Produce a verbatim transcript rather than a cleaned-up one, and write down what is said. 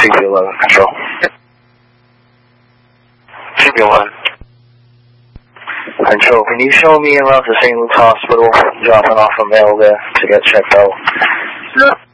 C P eleven, control. C P eleven. Control, can you show me around to Saint Luke's Hospital, dropping off a mail there to get checked out? Yeah.